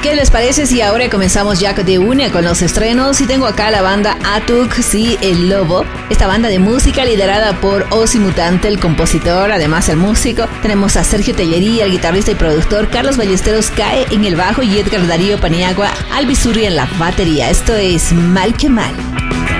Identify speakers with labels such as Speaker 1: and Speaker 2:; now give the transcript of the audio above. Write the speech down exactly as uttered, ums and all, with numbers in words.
Speaker 1: ¿Qué les parece si ahora comenzamos ya de una con los estrenos? Y tengo acá la banda Atuk, sí, el Lobo. Esta banda de música liderada por Ozzy Mutante, el compositor, además el músico. Tenemos a Sergio Tellería, el guitarrista y productor. Carlos Ballesteros cae en el bajo y Edgar Darío Paniagua Albisurri en la batería. Esto es Mal que Mal.